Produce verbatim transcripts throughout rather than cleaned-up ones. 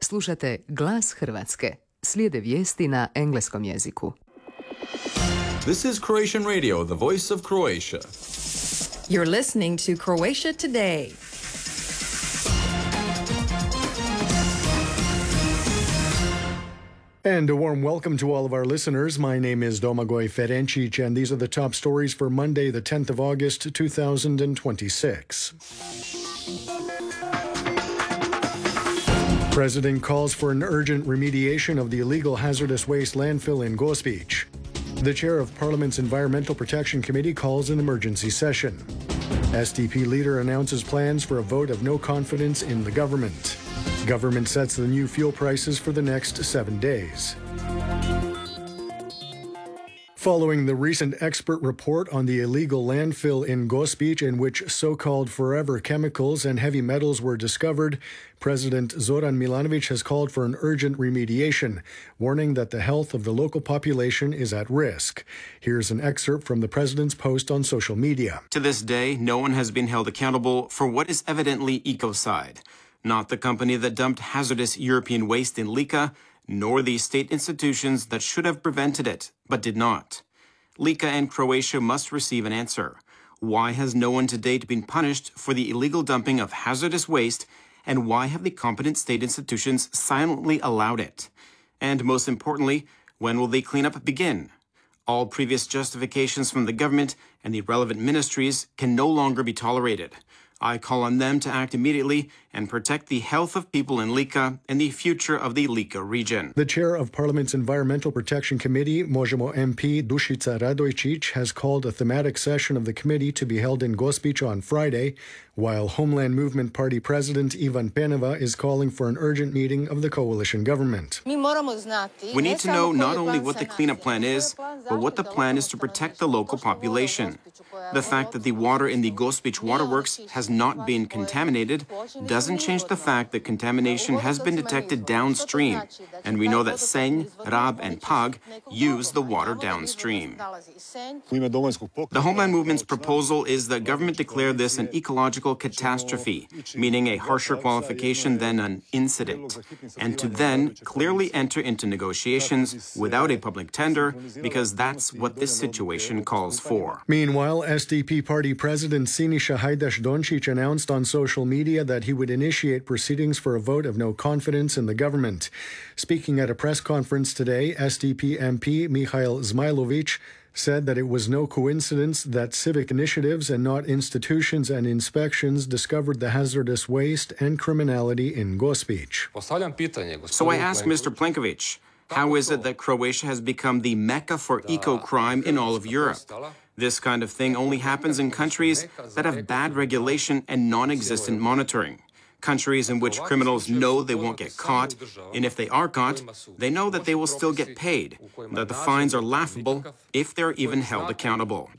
Slušate Glas Hrvatske. Slijede vijesti na engleskom jeziku. This is Croatian Radio, the voice of Croatia. You're listening to Croatia Today. And a warm welcome to all of our listeners. My name is Domagoj Ferencic, and these are the top stories for Monday, the tenth of August, two thousand twenty-six. President calls for an urgent remediation of the illegal hazardous waste landfill in Gospić. The chair of Parliament's Environmental Protection Committee calls an emergency session. S D P leader announces plans for a vote of no confidence in the government. Government sets the new fuel prices for the next seven days. Following the recent expert report on the illegal landfill in Gospić, in which so-called forever chemicals and heavy metals were discovered, President Zoran Milanovic has called for an urgent remediation, warning that the health of the local population is at risk. Here's an excerpt from the president's post on social media. To this day, no one has been held accountable for what is evidently ecocide. Not the company that dumped hazardous European waste in Lika, nor the state institutions that should have prevented it, but did not. Lika and Croatia must receive an answer. Why has no one to date been punished for the illegal dumping of hazardous waste, and why have the competent state institutions silently allowed it? And most importantly, when will the cleanup begin? All previous justifications from the government and the relevant ministries can no longer be tolerated. I call on them to act immediately and protect the health of people in Lika and the future of the Lika region. The chair of Parliament's Environmental Protection Committee, Možemo M P Dušica Radojčić, has called a thematic session of the committee to be held in Gospić on Friday, while Homeland Movement Party President Ivan Penava is calling for an urgent meeting of the coalition government. We need to know not only what the cleanup plan is, but what the plan is to protect the local population. The fact that the water in the Gospić waterworks has not been contaminated doesn't change the fact that contamination has been detected downstream, and we know that Senj, Rab, and Pag use the water downstream. The Homeland Movement's proposal is that government declare this an ecological catastrophe, meaning a harsher qualification than an incident, and to then clearly enter into negotiations without a public tender, because that's what this situation calls for. Meanwhile, S D P party president Siniša Hajdaš-Dončić announced on social media that he would initiate proceedings for a vote of no confidence in the government. Speaking at a press conference today, S D P M P Mihail Zmajlović said that it was no coincidence that civic initiatives and not institutions and inspections discovered the hazardous waste and criminality in Gospić. So I ask Mister Plenković, how is it that Croatia has become the mecca for eco-crime in all of Europe? This kind of thing only happens in countries that have bad regulation and non-existent monitoring. Countries in which criminals know they won't get caught, and if they are caught, they know that they will still get paid, that the fines are laughable if they're even held accountable.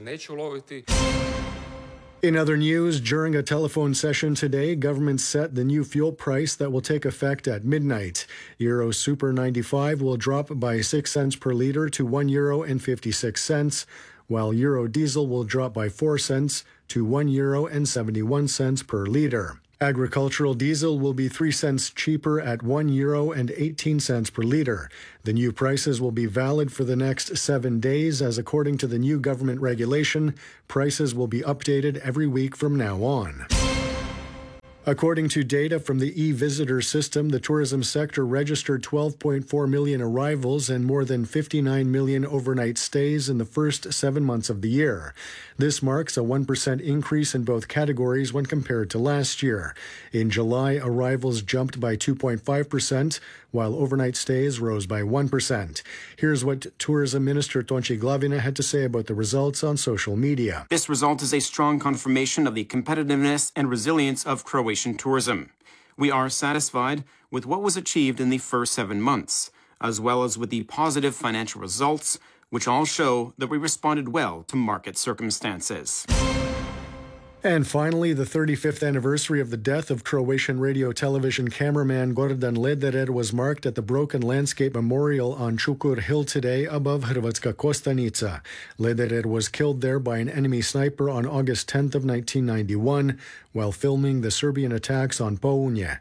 In other news, during a telephone session today, government set the new fuel price that will take effect at midnight. Euro Super ninety-five will drop by six cents per litre to one euro and fifty-six cents, while Euro Diesel will drop by four cents to one euro and seventy-one cents per litre. Agricultural diesel will be three cents cheaper at one euro and eighteen cents per litre. The new prices will be valid for the next seven days, as according to the new government regulation, prices will be updated every week from now on. According to data from the e-visitor system, the tourism sector registered twelve point four million arrivals and more than fifty-nine million overnight stays in the first seven months of the year. This marks a one percent increase in both categories when compared to last year. In July, arrivals jumped by two point five percent, while overnight stays rose by one percent. Here's what Tourism Minister Tonči Glavina had to say about the results on social media. This result is a strong confirmation of the competitiveness and resilience of Croatian tourism. We are satisfied with what was achieved in the first seven months, as well as with the positive financial results, which all show that we responded well to market circumstances. And finally, the thirty-fifth anniversary of the death of Croatian radio television cameraman Gordan Lederer was marked at the Broken Landscape Memorial on Čukur Hill today above Hrvatska Kostanica. Lederer was killed there by an enemy sniper on August tenth of nineteen ninety-one while filming the Serbian attacks on Pounje.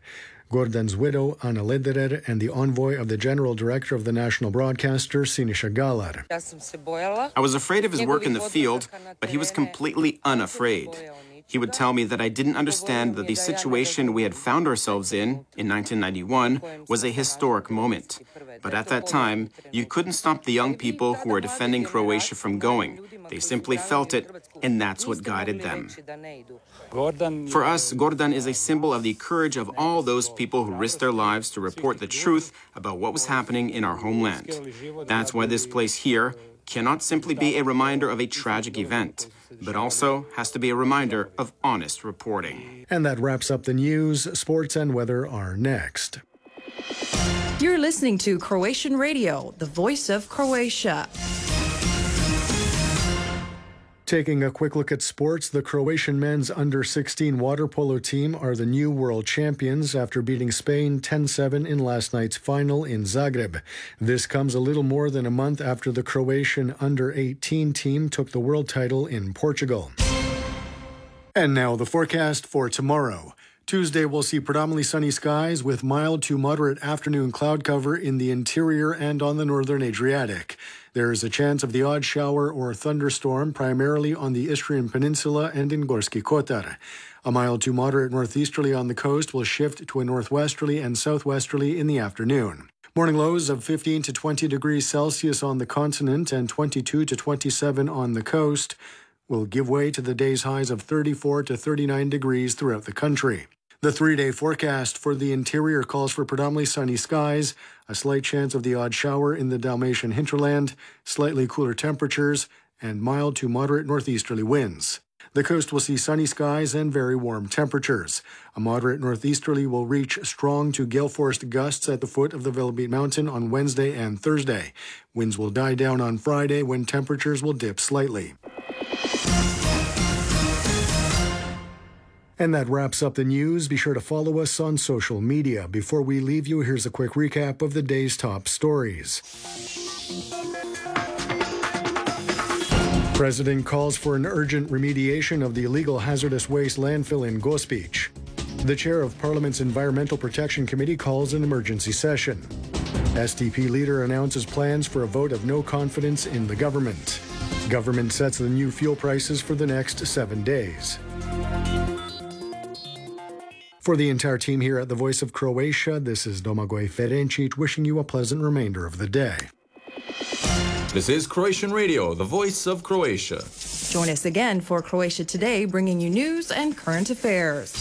Gordan's widow, Ana Lederer, and the envoy of the general director of the national broadcaster, Siniša Galar. I was afraid of his work in the field, but he was completely unafraid. He would tell me that I didn't understand that the situation we had found ourselves in, in nineteen ninety-one, was a historic moment. But at that time, you couldn't stop the young people who were defending Croatia from going. They simply felt it, and that's what guided them. For us, Gordan is a symbol of the courage of all those people who risked their lives to report the truth about what was happening in our homeland. That's why this place here cannot simply be a reminder of a tragic event, but also has to be a reminder of honest reporting. And that wraps up the news. Sports and weather are next. You're listening to Croatian Radio, the voice of Croatia. Taking a quick look at sports, the Croatian men's under sixteen water polo team are the new world champions after beating Spain ten seven in last night's final in Zagreb. This comes a little more than a month after the Croatian under eighteen team took the world title in Portugal. And now the forecast for tomorrow. Tuesday, we'll see predominantly sunny skies with mild to moderate afternoon cloud cover in the interior and on the northern Adriatic. There is a chance of the odd shower or thunderstorm, primarily on the Istrian Peninsula and in Gorski Kotar. A mild to moderate northeasterly on the coast will shift to a northwesterly and southwesterly in the afternoon. Morning lows of fifteen to twenty degrees Celsius on the continent and twenty-two to twenty-seven on the coast will give way to the day's highs of thirty-four to thirty-nine degrees throughout the country. The three-day forecast for the interior calls for predominantly sunny skies, a slight chance of the odd shower in the Dalmatian hinterland, slightly cooler temperatures, and mild to moderate northeasterly winds. The coast will see sunny skies and very warm temperatures. A moderate northeasterly will reach strong to gale-force gusts at the foot of the Velebit Mountain on Wednesday and Thursday. Winds will die down on Friday when temperatures will dip slightly. And that wraps up the news. Be sure to follow us on social media. Before we leave you, here's a quick recap of the day's top stories. President calls for an urgent remediation of the illegal hazardous waste landfill in Gospić. The chair of Parliament's Environmental Protection Committee calls an emergency session. S D P leader announces plans for a vote of no confidence in the government. Government sets the new fuel prices for the next seven days. For the entire team here at the Voice of Croatia, this is Domagoj Ferencic wishing you a pleasant remainder of the day. This is Croatian Radio, the voice of Croatia. Join us again for Croatia Today, bringing you news and current affairs.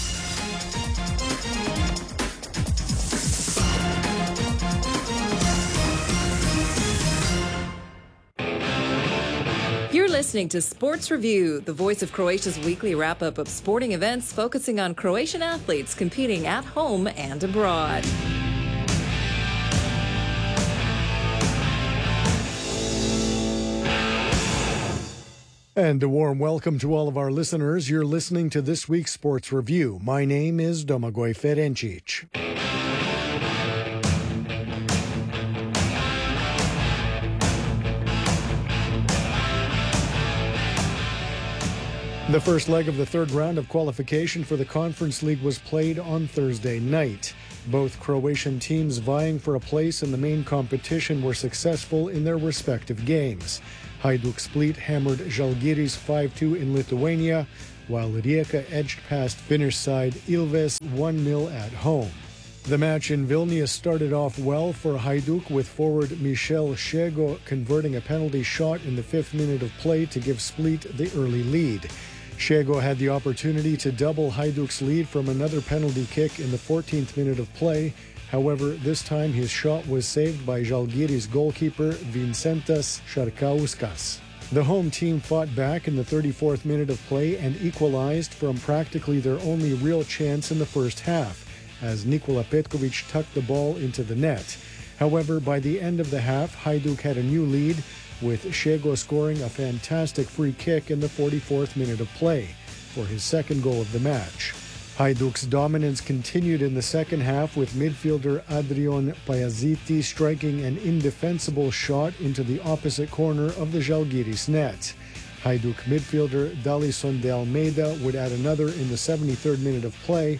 You're listening to Sports Review, the voice of Croatia's weekly wrap-up of sporting events focusing on Croatian athletes competing at home and abroad. And a warm welcome to all of our listeners. You're listening to this week's Sports Review. My name is Domagoj Ferencic. The first leg of the third round of qualification for the Conference League was played on Thursday night. Both Croatian teams vying for a place in the main competition were successful in their respective games. Hajduk Split hammered Žalgiris five two in Lithuania, while Rijeka edged past Finnish side Ilves one nil at home. The match in Vilnius started off well for Hajduk, with forward Michel Šego converting a penalty shot in the fifth minute of play to give Split the early lead. Šego had the opportunity to double Hajduk's lead from another penalty kick in the fourteenth minute of play. However, this time his shot was saved by Žalgiris goalkeeper Vincentas Šarkauskas. The home team fought back in the thirty-fourth minute of play and equalized from practically their only real chance in the first half, as Nikola Petkovic tucked the ball into the net. However, by the end of the half, Hajduk had a new lead, with Šego scoring a fantastic free kick in the forty-fourth minute of play for his second goal of the match. Hajduk's dominance continued in the second half, with midfielder Adrian Pajaziti striking an indefensible shot into the opposite corner of the Žalgiris net. Hajduk midfielder Dalison de Almeida would add another in the seventy-third minute of play,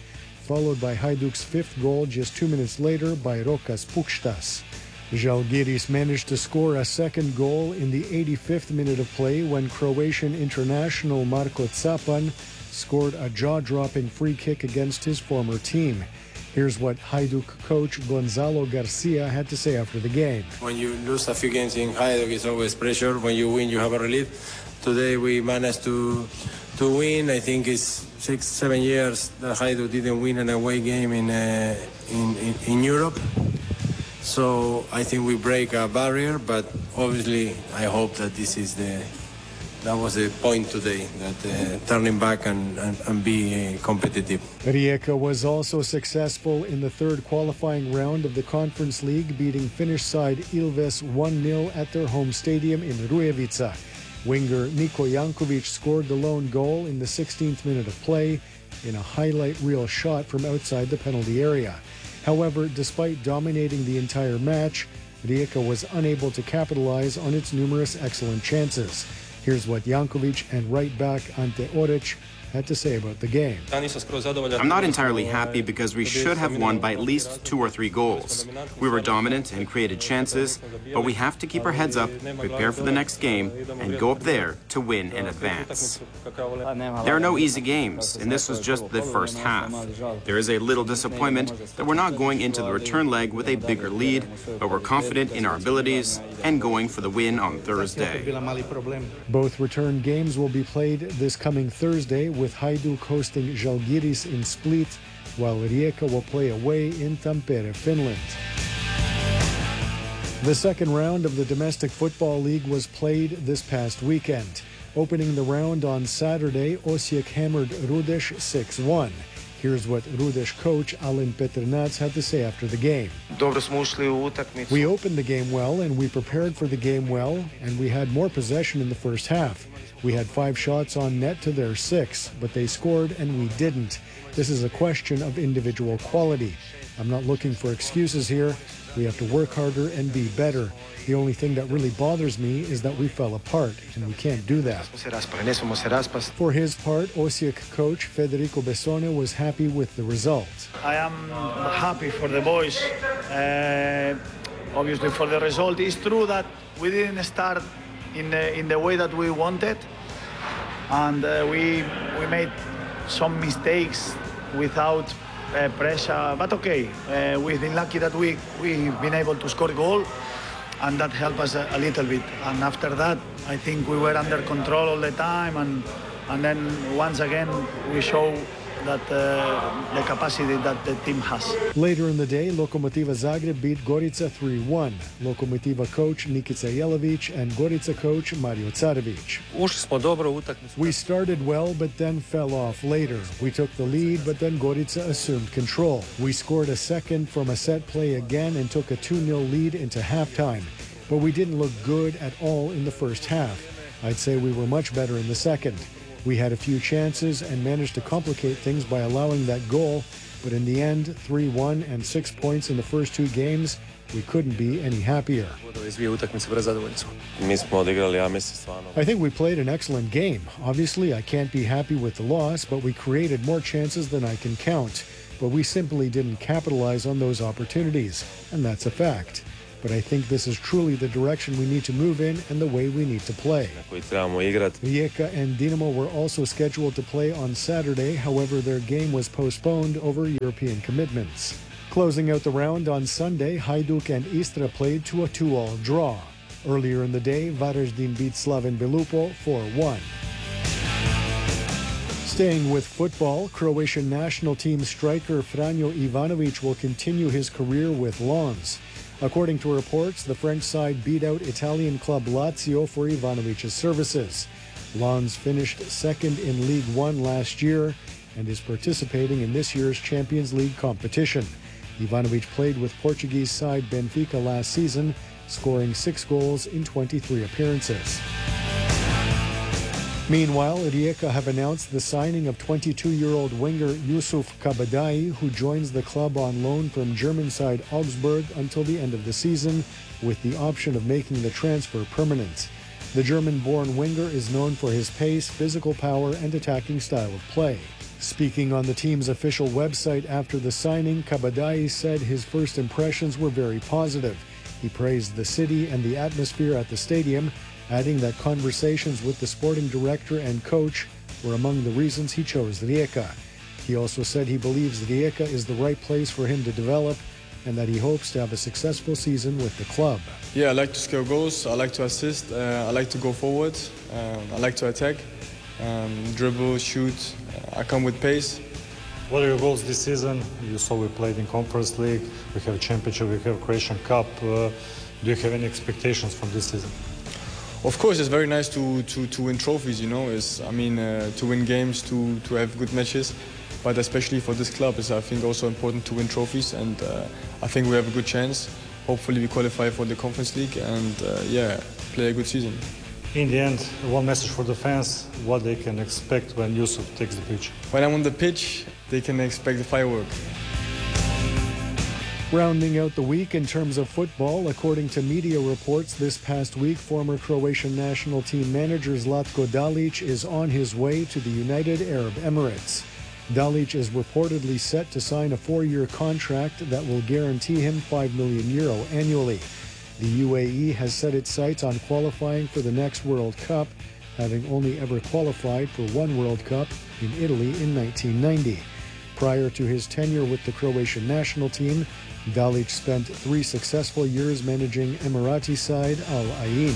followed by Hajduk's fifth goal just two minutes later by Rokas Pukstas. Žalgiris managed to score a second goal in the eighty-fifth minute of play when Croatian international Marko Capan scored a jaw-dropping free kick against his former team. Here's what Hajduk coach Gonzalo Garcia had to say after the game. When you lose a few games in Hajduk, it's always pressure. When you win, you have a relief. Today we managed to to win. I think it's six, seven years that Hajduk didn't win an away game in, uh, in, in in Europe. So I think we break a barrier, but obviously I hope that this is the that was the point today, that uh, turning back and, and, and be uh, competitive. Rijeka was also successful in the third qualifying round of the Conference League, beating Finnish side Ilves one nil at their home stadium in Rujevica. Winger Niko Jankovic scored the lone goal in the sixteenth minute of play in a highlight reel shot from outside the penalty area. However, despite dominating the entire match, Rijeka was unable to capitalize on its numerous excellent chances. Here's what Jankovic and right back Ante Oric had to say about the game. I'm not entirely happy because we should have won by at least two or three goals. We were dominant and created chances, but we have to keep our heads up, prepare for the next game, and go up there to win and advance. There are no easy games, and this was just the first half. There is a little disappointment that we're not going into the return leg with a bigger lead, but we're confident in our abilities and going for the win on Thursday. Both return games will be played this coming Thursday, with Hajduk hosting Žalgiris in Split, while Rijeka will play away in Tampere, Finland. The second round of the Domestic Football League was played this past weekend. Opening the round on Saturday, Osijek hammered Rudeš six one. Here's what Rudeš coach Alen Petrinac had to say after the game. We opened the game well and we prepared for the game well, and we had more possession in the first half. We had five shots on net to their six, but they scored and we didn't. This is a question of individual quality. I'm not looking for excuses here. We have to work harder and be better. The only thing that really bothers me is that we fell apart, and we can't do that. For his part, Osijek coach Federico Bessone was happy with the result. I am happy for the boys. Uh, obviously, for the result, it's true that we didn't start in the in the way that we wanted, and uh, we we made some mistakes without uh, pressure. But okay, uh, we've been lucky that we we've been able to score a goal, and that helped us a, a little bit. And after that, I think we were under control all the time, and and then once again we show that uh, the capacity that the team has. Later in the day, Lokomotiva Zagreb beat Gorica three one. Lokomotiva coach Nikica Jelavic and Gorica coach Mario Carevic. We started well, but then fell off later. We took the lead, but then Gorica assumed control. We scored a second from a set play again and took a two nil lead into halftime. But we didn't look good at all in the first half. I'd say we were much better in the second. We had a few chances and managed to complicate things by allowing that goal, but in the end, three one and six points in the first two games, we couldn't be any happier. I think we played an excellent game. Obviously, I can't be happy with the loss, but we created more chances than I can count. But we simply didn't capitalize on those opportunities, and that's a fact. But I think this is truly the direction we need to move in and the way we need to play. Rijeka and Dinamo were also scheduled to play on Saturday. However, their game was postponed over European commitments. Closing out the round on Sunday, Hajduk and Istra played to a two all draw. Earlier in the day, Varaždin beat Slaven Belupo four one. Staying with football, Croatian national team striker Franjo Ivanovic will continue his career with Lens. According to reports, the French side beat out Italian club Lazio for Ivanovic's services. Lens finished second in League One last year and is participating in this year's Champions League competition. Ivanovic played with Portuguese side Benfica last season, scoring six goals in twenty-three appearances. Meanwhile, Rijeka have announced the signing of twenty-two-year-old winger Yusuf Kabadai, who joins the club on loan from German side Augsburg until the end of the season, with the option of making the transfer permanent. The German-born winger is known for his pace, physical power, and attacking style of play. Speaking on the team's official website after the signing, Kabadai said his first impressions were very positive. He praised the city and the atmosphere at the stadium, adding that conversations with the sporting director and coach were among the reasons he chose Rijeka. He also said he believes Rijeka is the right place for him to develop and that he hopes to have a successful season with the club. Yeah, I like to score goals, I like to assist, uh, I like to go forward, uh, I like to attack, um, dribble, shoot, uh, I come with pace. What are your goals this season? You saw we played in Conference League, we have Championship, we have Croatian Cup. Uh, do you have any expectations from this season? Of course, it's very nice to, to, to win trophies, you know, it's, I mean, uh, to win games, to, to have good matches. But especially for this club, it's, I think, also important to win trophies. And uh, I think we have a good chance. Hopefully we qualify for the Conference League and, uh, yeah, play a good season. In the end, one message for the fans, what they can expect when Yusuf takes the pitch. When I'm on the pitch, they can expect the firework. Rounding out the week in terms of football, according to media reports this past week, former Croatian national team manager Zlatko Dalic is on his way to the United Arab Emirates. Dalic is reportedly set to sign a four-year contract that will guarantee him five million euro annually. The U A E has set its sights on qualifying for the next World Cup, having only ever qualified for one World Cup in Italy in nineteen ninety. Prior to his tenure with the Croatian national team, Dalic spent three successful years managing Emirati side Al Ain.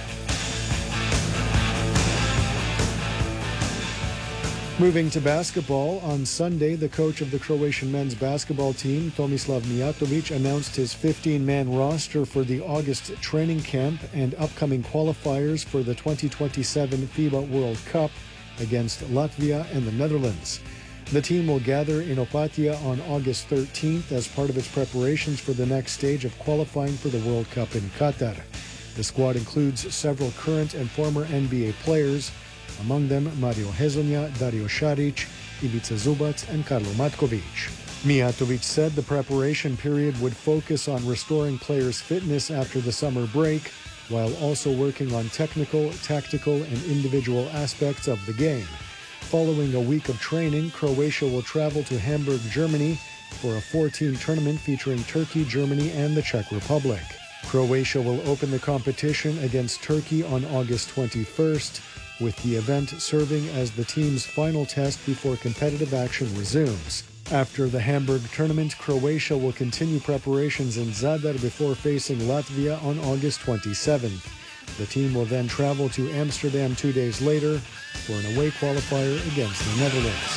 Moving to basketball, on Sunday, the coach of the Croatian men's basketball team, Tomislav Mijatovic, announced his fifteen-man roster for the August training camp and upcoming qualifiers for the twenty twenty-seven FIBA World Cup against Latvia and the Netherlands. The team will gather in Opatija on August thirteenth as part of its preparations for the next stage of qualifying for the World Cup in Qatar. The squad includes several current and former N B A players, among them Mario Hezonja, Dario Šarić, Ivica Zubac, and Karlo Matkovic. Mijatovic said the preparation period would focus on restoring players' fitness after the summer break, while also working on technical, tactical, and individual aspects of the game. Following a week of training, Croatia will travel to Hamburg, Germany, for a four-team tournament featuring Turkey, Germany, and the Czech Republic. Croatia will open the competition against Turkey on August twenty-first, with the event serving as the team's final test before competitive action resumes. After the Hamburg tournament, Croatia will continue preparations in Zadar before facing Latvia on August twenty-seventh. The team will then travel to Amsterdam two days later for an away qualifier against the Netherlands.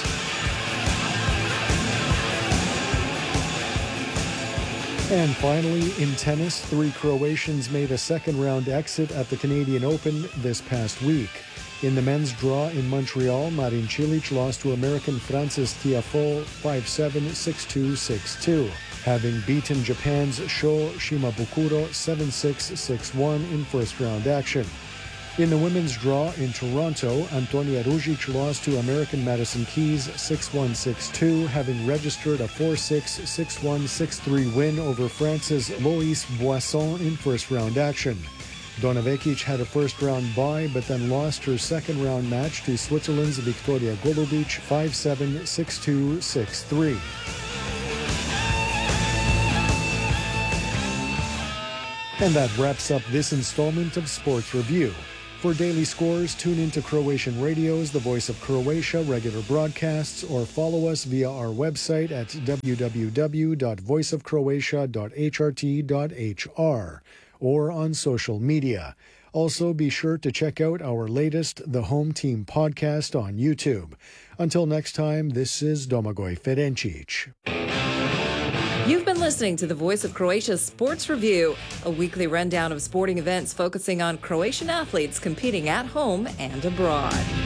And finally, in tennis, three Croatians made a second-round exit at the Canadian Open this past week. In the men's draw in Montreal, Marin Cilic lost to American Francis Tiafoe five seven, six two, six two, having beaten Japan's Sho Shimabukuro seven six, six one in first-round action. In the women's draw in Toronto, Antonia Ružić lost to American Madison Keys six one, six two, having registered a four six, six one, six three win over France's Loïs Boisson in first-round action. Donna Vekic had a first-round bye, but then lost her second-round match to Switzerland's Viktorija Golubic five seven, six two, six three. And that wraps up this installment of Sports Review. For daily scores, tune into Croatian Radio's The Voice of Croatia regular broadcasts, or follow us via our website at w w w dot voice of croatia dot h r t dot h r. or on social media. Also, be sure to check out our latest The Home Team podcast on YouTube. Until next time, this is Domagoj Ferencic. You've been listening to the Voice of Croatia's Sports Review, a weekly rundown of sporting events focusing on Croatian athletes competing at home and abroad.